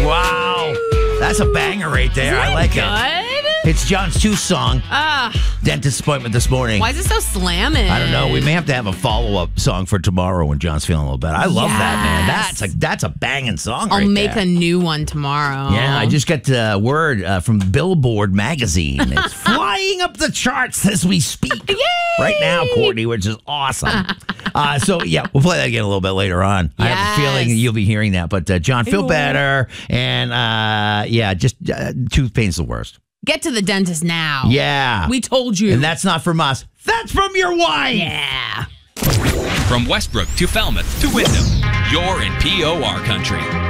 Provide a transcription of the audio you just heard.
Wow. That's a banger right there. I like it. It's John Stu's song. Dentist appointment this morning. Why is it so slamming? I don't know. We may have to have a follow-up song for tomorrow when John's feeling a little better. I love that, man. That's a banging song. I'll make a new one tomorrow. Yeah, I just got word from Billboard magazine. It's flying up the charts as we speak. Yay! Right now, Courtney, which is awesome. So, yeah, we'll play that again a little bit later on. I have a feeling you'll be hearing that. But, John, feel better. And, just tooth pain's the worst. Get to the dentist now. Yeah. We told you. And that's not from us. That's from your wife. Yeah. From Westbrook to Falmouth to Wyndham, you're in POR country.